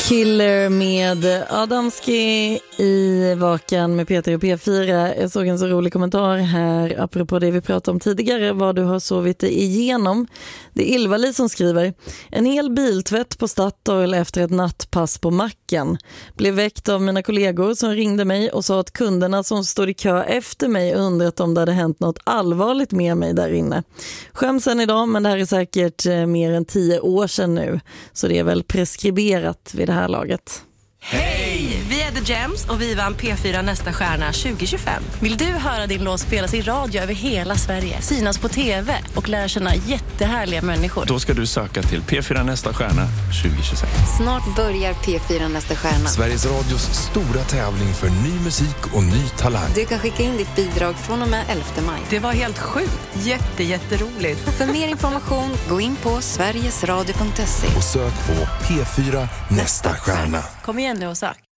Killer med Adamski i Vakan med Peter och P4. Jag såg en så rolig kommentar här apropå det vi pratade om tidigare, vad du har sovit igenom. Det är Ilva-Li som skriver: en hel biltvätt på Statoil efter ett nattpass på macken. Blev väckt av mina kollegor som ringde mig och sa att kunderna som stod i kö efter mig undrat om det hade hänt något allvarligt med mig där inne. Skäms än idag, men det här är säkert mer än 10 år sedan nu, så det är väl preskriberat vid det här laget. Hej! Vi är The Gems och vi vann P4 Nästa Stjärna 2025. Vill du höra din låt spelas i radio över hela Sverige, synas på TV och lära känna jättehärliga människor? Då ska du söka till P4 Nästa Stjärna 2026. Snart börjar P4 Nästa Stjärna. Sveriges Radios stora tävling för ny musik och ny talang. Du kan skicka in ditt bidrag från och med 11 maj. Det var helt sjukt. Jätteroligt. För mer information, gå in på sverigesradio.se. Och sök på P4 Nästa Stjärna. Kom igen nu och sök.